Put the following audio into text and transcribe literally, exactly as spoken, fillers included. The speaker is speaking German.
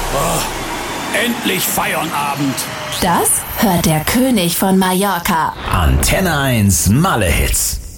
Oh, endlich Feierabend. Das hört der König von Mallorca. Antenne eins Malle Hits.